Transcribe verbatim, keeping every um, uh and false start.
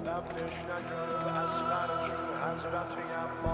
Love dich nicht über, als deinen Schuh, also das wie am